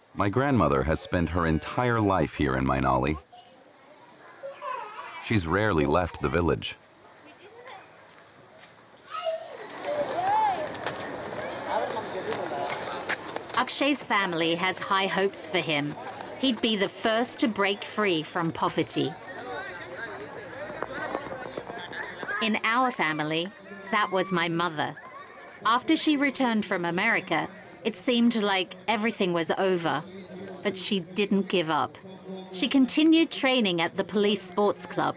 My grandmother has spent her entire life here in Mainali. She's rarely left the village. Akshay's family has high hopes for him. He'd be the first to break free from poverty. In our family, that was my mother. After she returned from America, it seemed like everything was over. But she didn't give up. She continued training at the police sports club.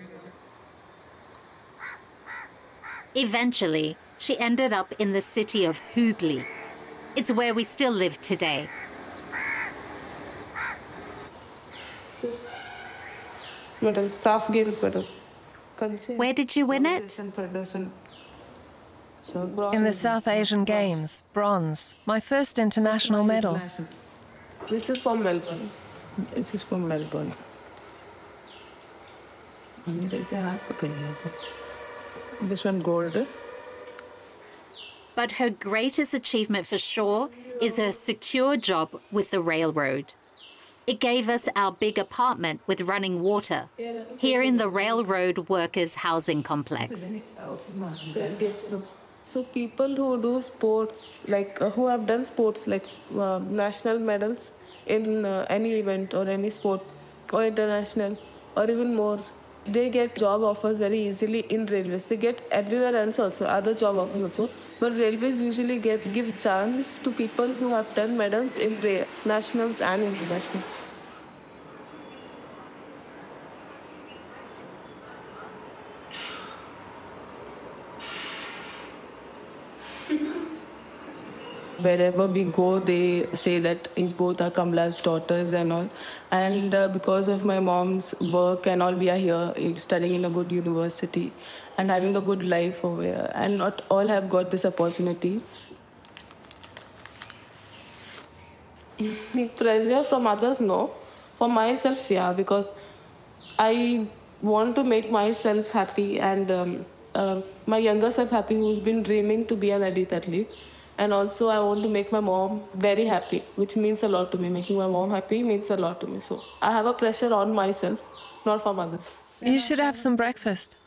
Eventually, she ended up in the city of Hooghly. It's where we still live today. This medal, SAF Games medal. Where did you win it? In the South Asian Games, bronze, my first international medal. This is from Melbourne. This is from Melbourne. This one gold. But her greatest achievement for sure is her secure job with the railroad. It gave us our big apartment with running water here in the Railroad Workers' Housing Complex. So people who do sports, like who have done sports like national medals in any event or any sport or international or even more, they get job offers very easily in railways. They get everywhere else also, other job offers also. But railways usually give chance to people who have done medals in nationals and internationals. Wherever we go, they say that both are Kamala's daughters and all. And because of my mom's work and all, we are here studying in a good university and having a good life over here. And not all have got this opportunity. Pressure from others, no. For myself, yeah, because I want to make myself happy and my younger self happy, who's been dreaming to be an athlete. And also I want to make my mom very happy, which means a lot to me. Making my mom happy means a lot to me. So I have a pressure on myself, not from others. You should have some breakfast.